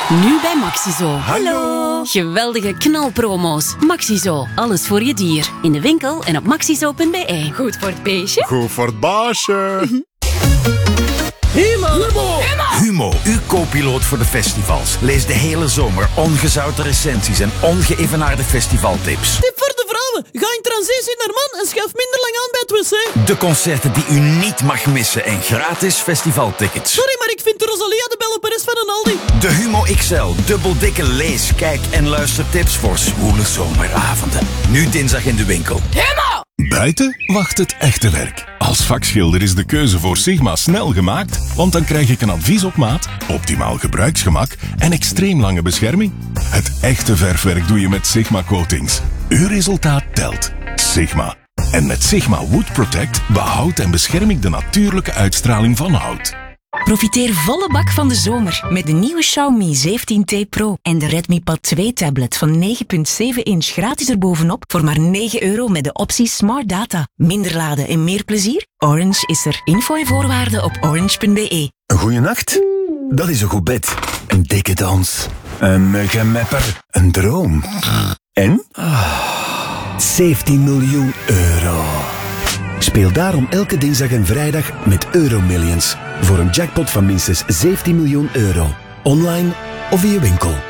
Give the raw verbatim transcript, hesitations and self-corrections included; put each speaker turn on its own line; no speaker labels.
Nu bij Maxizo.
Hallo.
Geweldige knalpromo's. Maxizo, alles voor je dier. In de winkel en op maxizo punt be.
Goed voor het beestje.
Goed voor het baasje.
Humo.
Humo.
Humo, uw co-piloot voor de festivals. Lees de hele zomer ongezouten recensies en ongeëvenaarde festivaltips.
Tip voor de vrouwen. Ga in transitie naar man en schuif minder lang aan bij het wc.
De concerten die u niet mag missen en gratis festivaltickets.
Sorry, maar ik vind Rosalia de belle Perez van een Aldi.
De Humo X L, dubbeldikke lees, kijk en luistertips voor zwoele zomeravonden. Nu dinsdag in de winkel.
Humo!
Buiten wacht het echte werk. Als vakschilder is de keuze voor Sigma snel gemaakt, want dan krijg ik een advies op maat, optimaal gebruiksgemak en extreem lange bescherming. Het echte verfwerk doe je met Sigma Coatings. Uw resultaat telt. Sigma. En met Sigma Wood Protect behoudt en bescherm ik de natuurlijke uitstraling van hout.
Profiteer volle bak van de zomer met de nieuwe Xiaomi zeventien T Pro en de Redmi Pad twee tablet van negen komma zeven inch gratis erbovenop voor maar negen euro met de optie Smart Data. Minder laden en meer plezier? Orange is er. Info en voorwaarden op orange punt be.
Een goeie nacht? Dat is een goed bed. Een dikke dans. Een muggenmepper. Een droom. En? zeventien miljoen euro. Speel daarom elke dinsdag en vrijdag met Euromillions. Voor een jackpot van minstens zeventien miljoen euro. Online of in je winkel.